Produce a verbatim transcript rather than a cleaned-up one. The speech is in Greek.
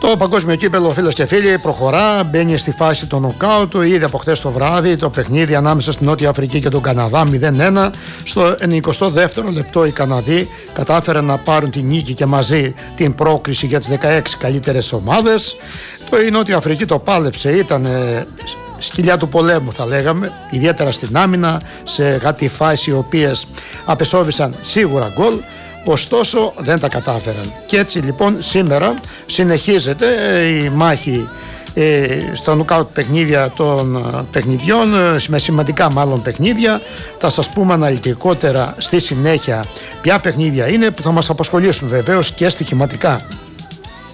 Το παγκόσμιο κύπελλο, φίλες και φίλοι, προχωρά, μπαίνει στη φάση των νοκάουτ. Ήδη από χθες το βράδυ το παιχνίδι ανάμεσα στην Νότια Αφρική και τον Καναδά μηδέν ένα. Στο ενενηκοστό δεύτερο λεπτό οι Καναδοί κατάφεραν να πάρουν την νίκη και μαζί την πρόκριση για τις δεκαέξι καλύτερες ομάδες. Το η Νότια Αφρική το πάλεψε, ήταν ε, σκυλιά του πολέμου θα λέγαμε, ιδιαίτερα στην άμυνα, σε κάτι φάσεις οι οποίες απεσόβησαν σίγουρα γκολ. Ωστόσο δεν τα κατάφεραν. Και έτσι λοιπόν σήμερα συνεχίζεται η μάχη ε, στα νοκάουτ παιχνίδια των παιχνιδιών, με σημαντικά μάλλον παιχνίδια. Θα σας πούμε αναλυτικότερα στη συνέχεια ποια παιχνίδια είναι που θα μας απασχολήσουν βεβαίως και στοιχηματικά.